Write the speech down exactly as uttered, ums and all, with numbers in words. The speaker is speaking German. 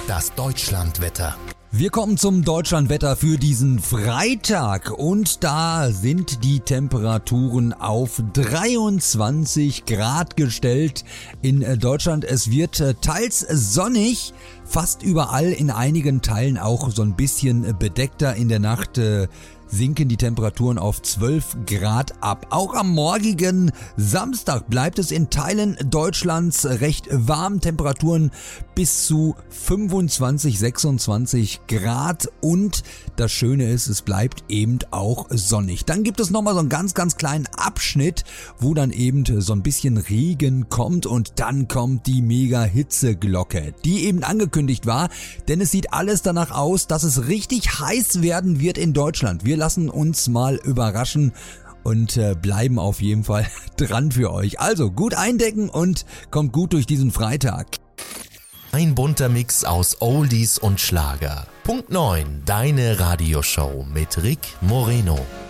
Das Deutschlandwetter. Wir kommen zum Deutschlandwetter für diesen Freitag und da sind die Temperaturen auf dreiundzwanzig Grad gestellt in Deutschland. Es wird teils sonnig, fast überall, in einigen Teilen auch so ein bisschen bedeckter. In der Nacht äh, sinken die Temperaturen auf zwölf Grad ab. Auch am morgigen Samstag bleibt es in Teilen Deutschlands recht warm. Temperaturen bis zu fünfundzwanzig, sechsundzwanzig Grad und das Schöne ist, es bleibt eben auch sonnig. Dann gibt es nochmal so einen ganz, ganz kleinen Abschnitt, wo dann eben so ein bisschen Regen kommt und dann kommt die Mega-Hitzeglocke, die eben angekündigt war, denn es sieht alles danach aus, dass es richtig heiß werden wird in Deutschland. Wir lassen uns mal überraschen und äh, bleiben auf jeden Fall dran für euch. Also gut eindecken und kommt gut durch diesen Freitag. Ein bunter Mix aus Oldies und Schlager. Punkt neun, deine Radioshow mit Rick Moreno.